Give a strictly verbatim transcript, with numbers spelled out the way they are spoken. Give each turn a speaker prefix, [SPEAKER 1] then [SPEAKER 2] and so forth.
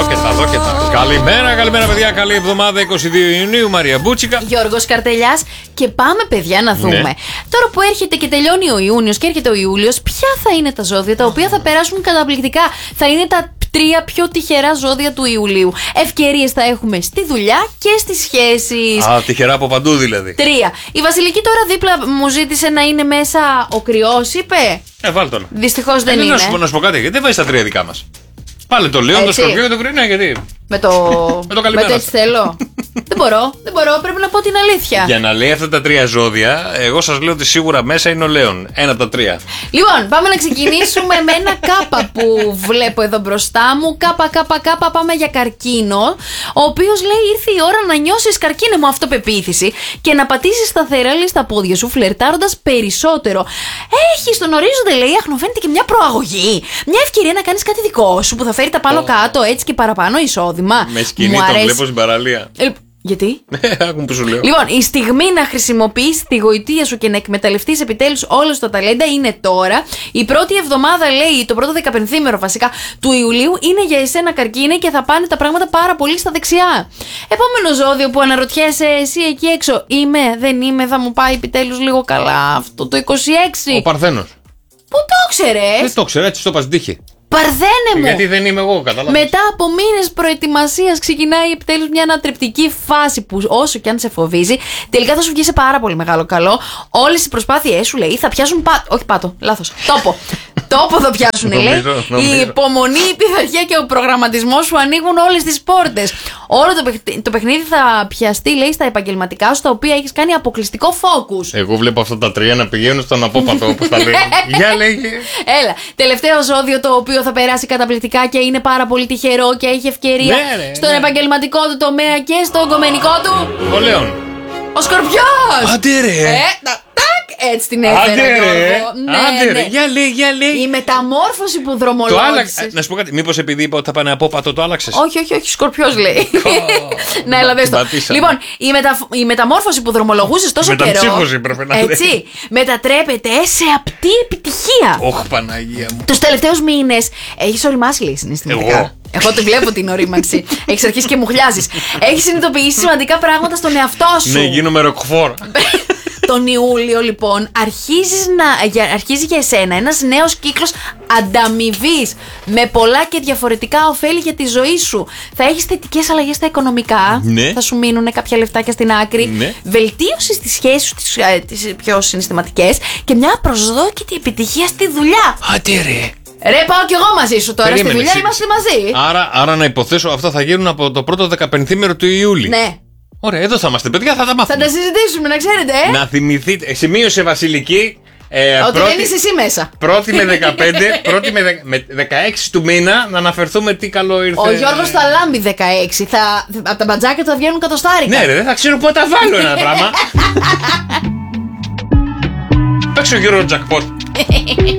[SPEAKER 1] Δω και τα, δω και τα. Καλημέρα, καλημέρα, παιδιά. Καλή εβδομάδα, είκοσι δύο Ιουνίου. Μαρία Μπούτσικα.
[SPEAKER 2] Γιώργος Καρτελιάς. Και πάμε, παιδιά, να δούμε.
[SPEAKER 1] Ναι.
[SPEAKER 2] Τώρα που έρχεται και τελειώνει ο Ιούνιος και έρχεται ο Ιούλιος, ποια θα είναι τα ζώδια τα οποία θα περάσουν καταπληκτικά? Θα είναι τα τρία πιο τυχερά ζώδια του Ιουλίου. Ευκαιρίες θα έχουμε στη δουλειά και στις σχέσεις.
[SPEAKER 1] Α, τυχερά από παντού δηλαδή.
[SPEAKER 2] Τρία. Η Βασιλική τώρα δίπλα μου ζήτησε να είναι μέσα ο κρυός, είπε.
[SPEAKER 1] Ε, βάλ τον.
[SPEAKER 2] Δυστυχώς δεν
[SPEAKER 1] ε,
[SPEAKER 2] είναι.
[SPEAKER 1] Να σου, να σου πω κάτι, γιατί δεν βάζει τα τρία δικά μας? Πάλι το Λέον, το Σκορπιό και το Κρίνο, γιατί.
[SPEAKER 2] Με το.
[SPEAKER 1] με το καλημέρα.
[SPEAKER 2] Με το έτσι θέλω. δεν μπορώ, δεν μπορώ, πρέπει να πω την αλήθεια.
[SPEAKER 1] Για να λέει αυτά τα τρία ζώδια, εγώ σας λέω ότι σίγουρα μέσα είναι ο Λέον. Ένα από τα τρία.
[SPEAKER 2] Λοιπόν, πάμε να ξεκινήσουμε με ένα κάπα που βλέπω εδώ μπροστά μου. Κάπα, κάπα, κάπα, πάμε για καρκίνο. Ο οποίος λέει: ήρθε η ώρα να νιώσεις καρκίνο αυτοπεποίθηση και να πατήσεις σταθερά, λέει, στα πόδια σου, φλερτάροντας περισσότερο. Έχει στον ορίζοντα, λέει, αχνοφαίνεται και μια προαγωγή. Μια ευκαιρία να κάνεις κάτι δικό σου που θα φέρει τα πάνω κάτω, έτσι και παραπάνω εισόδημα.
[SPEAKER 1] Με σκηνή το βλέπω στην παραλία.
[SPEAKER 2] Ε, γιατί?
[SPEAKER 1] Άκου που σου λέω.
[SPEAKER 2] Λοιπόν, η στιγμή να χρησιμοποιήσεις τη γοητεία σου και να εκμεταλλευτείς επιτέλους όλα σου τα ταλέντα είναι τώρα. Η πρώτη εβδομάδα, λέει, το πρώτο δεκαπενθήμερο βασικά του Ιουλίου είναι για εσένα, καρκίνε, και θα πάνε τα πράγματα πάρα πολύ στα δεξιά. Επόμενο ζώδιο που αναρωτιέσαι εσύ εκεί έξω, είμαι, δεν είμαι, θα μου πάει επιτέλους λίγο καλά αυτό το είκοσι έξι.
[SPEAKER 1] Ο Παρθένος.
[SPEAKER 2] Πού το ξέρες?
[SPEAKER 1] Δεν το ξέρω, έτσι το πας τύχη.
[SPEAKER 2] Παρθένε μου!
[SPEAKER 1] Γιατί δεν είμαι εγώ, καταλάβεις.
[SPEAKER 2] Μετά από μήνες προετοιμασίας ξεκινάει επιτέλους μια ανατρεπτική φάση που όσο και αν σε φοβίζει, τελικά θα σου βγει σε πάρα πολύ μεγάλο καλό. Όλες οι προσπάθειές σου, λέει, θα πιάσουν πάτο. Όχι πάτο, λάθος. Τόπο. Τόπο θα πιάσουν, λέει.
[SPEAKER 1] Νομίζω, νομίζω.
[SPEAKER 2] Η υπομονή, η πειθαρχία και ο προγραμματισμός σου ανοίγουν όλες τις πόρτες. Όλο το, παιχ... το παιχνίδι θα πιαστεί, λέει, στα επαγγελματικά σου, τα οποία έχεις κάνει αποκλειστικό focus.
[SPEAKER 1] Εγώ βλέπω αυτά τα τρία να πηγαίνουν στον απόπατο, όπως τα λέει. Για λέγε.
[SPEAKER 2] Έλα. Τελευταίο ζώδιο το οποίο θα περάσει καταπληκτικά και είναι πάρα πολύ τυχερό και έχει ευκαιρία
[SPEAKER 1] ναι, ρε,
[SPEAKER 2] στον
[SPEAKER 1] ναι.
[SPEAKER 2] επαγγελματικό του τομέα και στο κομμενικό του.
[SPEAKER 1] Ο Λέον.
[SPEAKER 2] Ο Σκορπιός!
[SPEAKER 1] Άντε ρε!
[SPEAKER 2] Ε, τα, τάκ, έτσι την έφερα.
[SPEAKER 1] Άντε ρε!
[SPEAKER 2] Ναι,
[SPEAKER 1] Άντε ρε!
[SPEAKER 2] ναι.
[SPEAKER 1] Για λέει, για λέει.
[SPEAKER 2] Η μεταμόρφωση που
[SPEAKER 1] Το
[SPEAKER 2] δρομολόγησες.
[SPEAKER 1] άλλαξε. Να σου πω κάτι, μήπως επειδή είπα ότι θα πάνε απόπατο το άλλαξες?
[SPEAKER 2] Όχι, όχι, όχι, Σκορπιός λέει. Ναι, έλα δες το.
[SPEAKER 1] πατήσαμε.
[SPEAKER 2] Λοιπόν, η, μετα... η μεταμόρφωση που δρομολογούσες τόσο καιρό.
[SPEAKER 1] Μεταμψύχωση πρέπει να λέει.
[SPEAKER 2] Έτσι, μετατρέπεται σε απτή επιτυχία.
[SPEAKER 1] Ωχ, Παναγία μου.
[SPEAKER 2] Τους τελευταίους μήνες έχεις οριμάσει, λέει, συναισθηματικά.
[SPEAKER 1] Εγώ.
[SPEAKER 2] Εγώ τη βλέπω την ορίμανση. Έχεις αρχίσει και μουχλιάζεις. Έχεις συνειδητοποιήσει σημαντικά πράγματα στον εαυτό σου.
[SPEAKER 1] Ναι, γίνομαι ροκφόρ.
[SPEAKER 2] Τον Ιούλιο, λοιπόν, αρχίζεις να, για, αρχίζει για εσένα ένας νέος κύκλος ανταμοιβής με πολλά και διαφορετικά ωφέλη για τη ζωή σου. Θα έχεις θετικές αλλαγές στα οικονομικά.
[SPEAKER 1] Ναι.
[SPEAKER 2] Θα σου μείνουν κάποια λεφτάκια στην άκρη.
[SPEAKER 1] Ναι.
[SPEAKER 2] Βελτίωση στις σχέσεις σου, τις, ε, τις πιο συναισθηματικές. Και μια προσδόκητη επιτυχία στη δουλειά.
[SPEAKER 1] Άντε ρε.
[SPEAKER 2] Ρε, πάω κι εγώ μαζί σου τώρα.
[SPEAKER 1] Περίμενε,
[SPEAKER 2] στη δουλειά
[SPEAKER 1] εσύ.
[SPEAKER 2] είμαστε μαζί.
[SPEAKER 1] Άρα, άρα να υποθέσω αυτά θα γίνουν από το πρώτο δεκαπενθήμερο του Ιούλη.
[SPEAKER 2] Ναι.
[SPEAKER 1] Ωραία, εδώ θα είμαστε, παιδιά, θα τα
[SPEAKER 2] Θα
[SPEAKER 1] μάθουμε.
[SPEAKER 2] τα συζητήσουμε, να ξέρετε, ε.
[SPEAKER 1] Να θυμηθείτε. Σημείωσε, Βασιλική. Ε,
[SPEAKER 2] Ότι
[SPEAKER 1] πρώτη,
[SPEAKER 2] δεν είσαι εσύ μέσα.
[SPEAKER 1] πρώτη με δεκαπέντε, πρώτη με, δε, με δεκαέξι του μήνα να αναφερθούμε τι καλό ήρθε.
[SPEAKER 2] Ο Γιώργος θα λάμπει δεκαέξι. Θα, από τα μπατζάκια θα βγαίνουν κατοστάρικα.
[SPEAKER 1] Ναι, ρε, δεν θα ξέρω πού θα βάλω ένα πράγμα. Παίξε ο Γιώργο Τζακπότ.